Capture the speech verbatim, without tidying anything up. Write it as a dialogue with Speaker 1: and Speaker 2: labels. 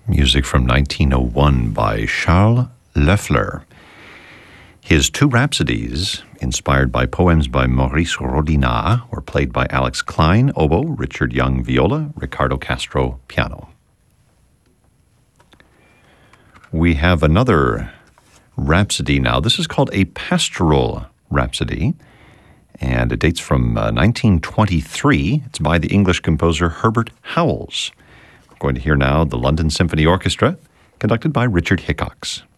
Speaker 1: Music from nineteen oh one by Charles Loeffler. His two Rhapsodies, inspired by poems by Maurice Rodinat, were played by Alex Klein, oboe, Richard Young, viola, Ricardo Castro, piano. We have another Rhapsody now. This is called a pastoral Rhapsody, and it dates from uh, nineteen twenty-three. It's by the English composer Herbert Howells. We're going to hear now the London Symphony Orchestra, conducted by Richard Hickox.